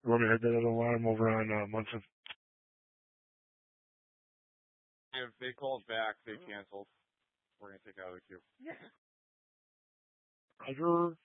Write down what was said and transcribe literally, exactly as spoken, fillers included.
You want me to head to the other line? I'm over on uh, Munson. If they called back, they canceled. We're gonna take out of the queue. Roger.